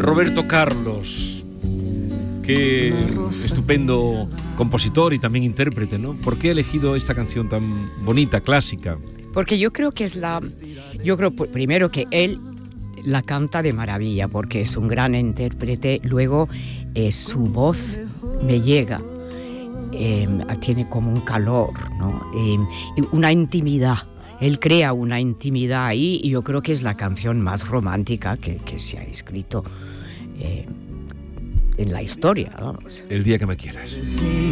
Roberto Carlos, qué estupendo compositor y también intérprete, ¿no? ¿Por qué ha elegido esta canción tan bonita, clásica? Porque yo creo que primero que él la canta de maravilla, porque es un gran intérprete. Luego su voz me llega, tiene como un calor, ¿no? Una intimidad. Él crea una intimidad ahí, y yo creo que es la canción más romántica que se ha escrito en la historia, vamos. El día que me quieras.